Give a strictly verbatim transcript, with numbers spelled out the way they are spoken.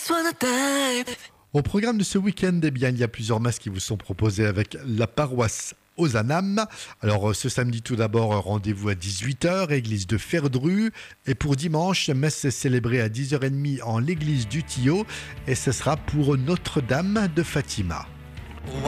wanna dive. Au programme de ce week-end, eh bien, il y a plusieurs messes qui vous sont proposées avec la paroisse Ozanam. Alors, ce samedi, tout d'abord, rendez-vous à dix-huit heures, église de Ferdru. Et pour dimanche, messe est célébrée à dix heures trente en l'église du Tillot. Et ce sera pour Notre-Dame de Fatima.